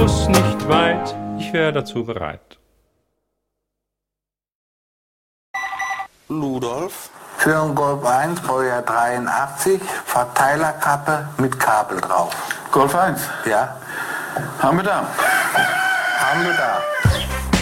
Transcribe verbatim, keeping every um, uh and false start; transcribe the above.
Schluss nicht weit, ich wäre dazu bereit. Ludolf. Für ein Golf eins, Baujahr dreiundachtzig, Verteilerkappe mit Kabel drauf. Golf eins. Ja. Haben wir da. Haben wir da.